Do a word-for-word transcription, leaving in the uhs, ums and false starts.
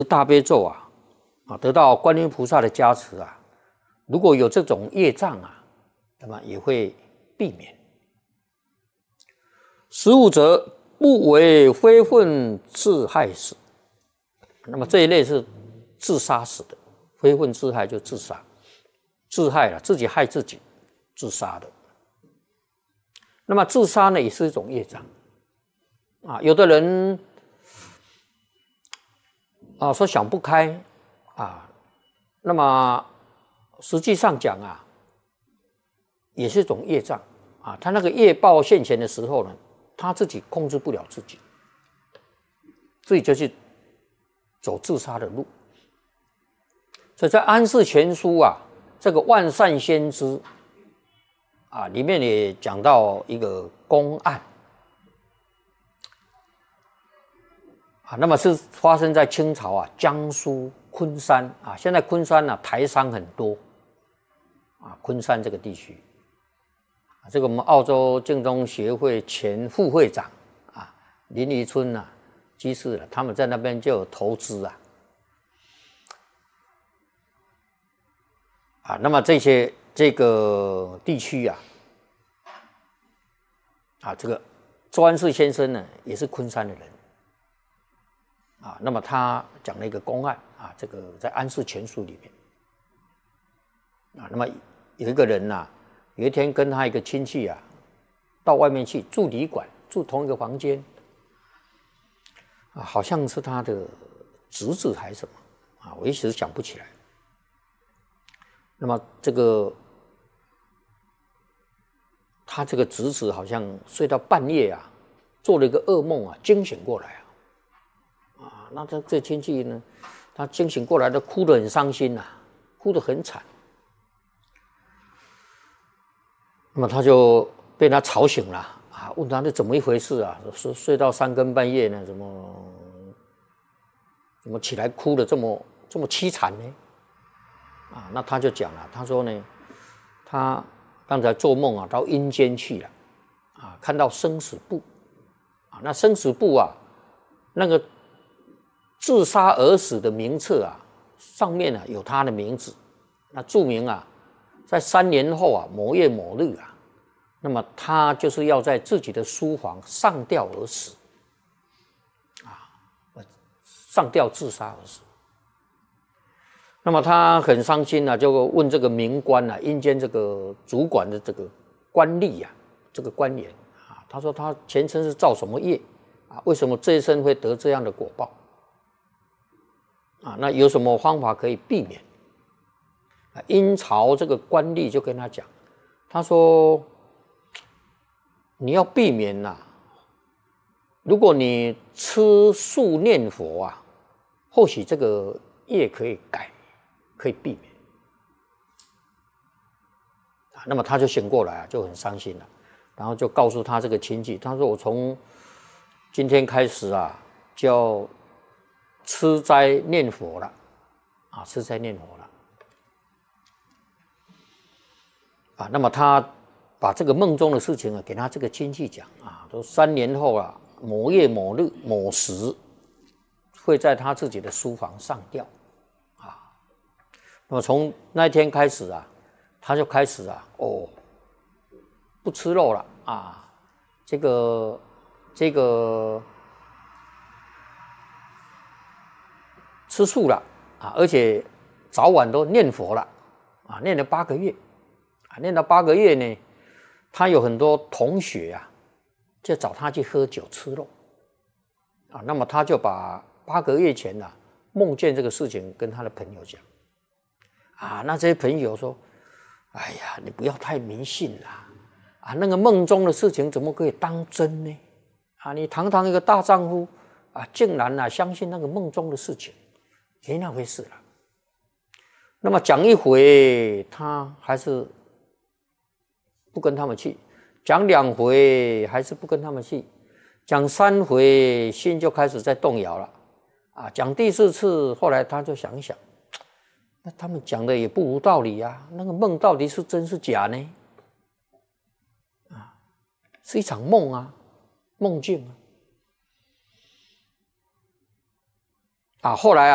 大悲咒啊，啊，得到观音菩萨的加持啊，如果有这种业障啊，那么也会避免。十五则不为非分自害死，那么这一类是自杀死的，非分自害就自杀，自害了，自己害自己，自杀的。那么自杀呢，也是一种业障啊，有的人。啊，说想不开啊，那么实际上讲啊，也是一种业障啊。他那个业报现前的时候呢，他自己控制不了自己，自己就去走自杀的路。所以在《安世全书》啊，这个万善先知啊，里面也讲到一个公案。啊，那么是发生在清朝啊，江苏昆山啊，现在昆山呢、啊、台商很多啊，昆山这个地区啊，这个我们澳洲建中协会前副会长啊林宜春啊居士了，他们在那边就有投资啊啊，那么这些这个地区啊啊，这个周安世先生呢也是昆山的人。啊，那么他讲了一个公案啊，这个在《安世全书》里面啊，那么有一个人呐、啊，有一天跟他一个亲戚啊，到外面去住旅馆，住同一个房间啊，好像是他的侄子还是什么啊，我一时想不起来。那么这个他这个侄子好像睡到半夜啊，做了一个噩梦啊，惊醒过来啊。啊，那这这亲戚呢，他惊醒过来都哭得很伤心呐、啊，哭得很惨。那么他就被他吵醒了啊，问他这怎么一回事啊？睡睡到三更半夜呢，怎么怎么起来哭得这么这么凄惨呢？啊，那他就讲了，他说呢，他刚才做梦啊，到阴间去了，啊，看到生死簿，啊，那生死簿啊，那个。自杀而死的名册啊，上面啊有他的名字，那注明啊，在三年后啊某月某日啊，那么他就是要在自己的书房上吊而死，啊，上吊自杀而死。那么他很伤心啊，就问这个冥官啊，阴间这个主管的这个官吏啊，这个官员啊，他说他前生是造什么业啊？为什么这一生会得这样的果报？啊，那有什么方法可以避免？啊，阴曹这个官吏就跟他讲，他说你要避免呐、啊，如果你吃素念佛啊，或许这个业可以改，可以避免。啊，那么他就醒过来啊，就很伤心了，然后就告诉他这个亲戚，他说我从今天开始啊，就要吃斋念佛了，啊，吃斋念佛了，啊，那么他把这个梦中的事情啊，给他这个亲戚讲啊，都三年后啊，某月某日某时，会在他自己的书房上吊，啊，那么从那一天开始啊，他就开始啊，哦，不吃肉了啊，这个这个。吃素了啊，而且早晚都念佛了啊，念了八个月啊，念了八个月呢，他有很多同学啊，就找他去喝酒吃肉啊，那么他就把八个月前啊梦见这个事情跟他的朋友讲啊，那这些朋友说，哎呀，你不要太迷信啦啊，那个梦中的事情怎么可以当真呢？啊，你堂堂一个大丈夫啊，竟然啊相信那个梦中的事情。没那回事了。那么讲一回，他还是不跟他们去；讲两回，还是不跟他们去；讲三回，心就开始在动摇了。啊，讲第四次，后来他就想一想，那他们讲的也不无道理啊。那个梦到底是真是假呢？啊，是一场梦啊，梦境啊。啊，后来啊。